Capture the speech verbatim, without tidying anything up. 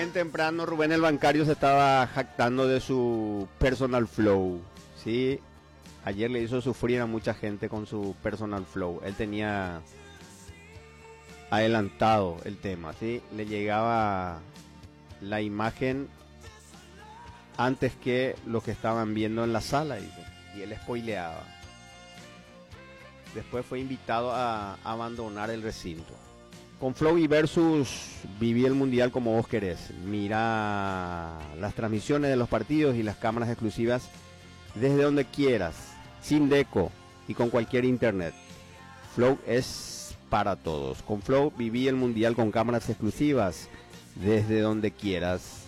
bien temprano Rubén el Bancario se estaba jactando de su personal flow, ¿sí? Ayer le hizo sufrir a mucha gente con su personal flow. Él tenía adelantado el tema, ¿sí? Le llegaba la imagen antes que los que estaban viendo en la sala, dice, y él spoileaba. Después fue invitado a abandonar el recinto. Con Flow y Versus viví el mundial como vos querés. Mira las transmisiones de los partidos y las cámaras exclusivas desde donde quieras, sin deco y con cualquier internet. Flow es para todos. Con Flow viví el mundial con cámaras exclusivas desde donde quieras.